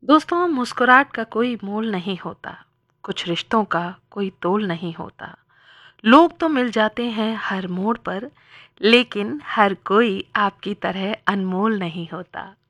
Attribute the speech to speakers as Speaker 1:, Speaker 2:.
Speaker 1: दोस्तों, मुस्कुराहट का कोई मोल नहीं होता, कुछ रिश्तों का कोई तोल नहीं होता। लोग तो मिल जाते हैं हर मोड़ पर, लेकिन हर कोई आपकी तरह अनमोल नहीं होता।